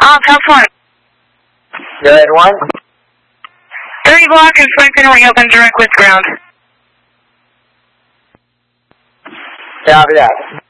House 1. Good, 1. 30 block and Franklin reopen direct with ground. Copy that.